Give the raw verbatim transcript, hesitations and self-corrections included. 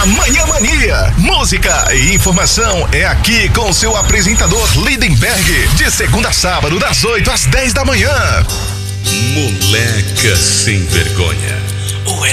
na Manhã Mania. Música e informação é aqui com o seu apresentador Lindenberg, de segunda a sábado, das oito às dez da manhã. Moleca sem vergonha. Ou é